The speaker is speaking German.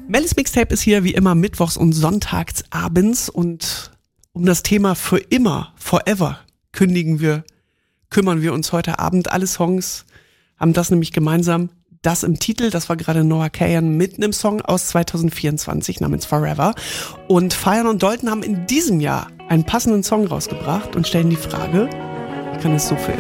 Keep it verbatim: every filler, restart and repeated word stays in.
Mellis Mixtape ist hier wie immer mittwochs und sonntags abends und um das Thema für immer, forever kündigen wir, kümmern wir uns heute Abend. Alle Songs haben das nämlich gemeinsam. Das im Titel, das war gerade Noah Kahan mit einem Song aus zwanzig vierundzwanzig namens Forever. Und Feiern und Dalton haben in diesem Jahr einen passenden Song rausgebracht und stellen die Frage, kann es so für